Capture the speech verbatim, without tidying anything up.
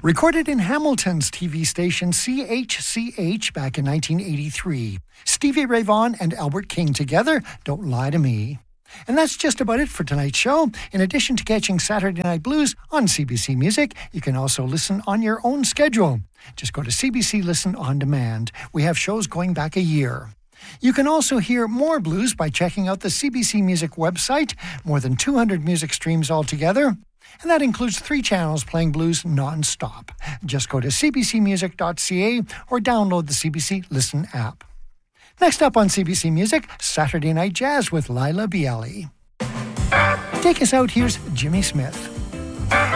Recorded in Hamilton's T V station C H C H back in nineteen eighty-three. Stevie Ray Vaughan and Albert King together, Don't Lie to Me. And that's just about it for tonight's show. In addition to catching Saturday Night Blues on C B C Music, you can also listen on your own schedule. Just go to C B C Listen On Demand. We have shows going back a year. You can also hear more blues by checking out the C B C Music website, more than two hundred music streams altogether. And that includes three channels playing blues non-stop. Just go to c b c music dot c a or download the C B C Listen app. Next up on C B C Music, Saturday Night Jazz with Lila Bialy. Take us out, here's Jimmy Smith.